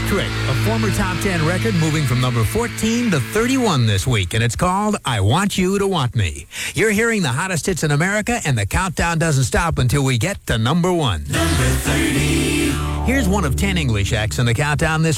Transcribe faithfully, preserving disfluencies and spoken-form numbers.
Electric, a former top ten record moving from number fourteen to thirty-one this week, and it's called I Want You to Want Me. You're hearing the hottest hits in America, and the countdown doesn't stop until we get to number one. Number thirty. Here's one of ten English acts in the countdown this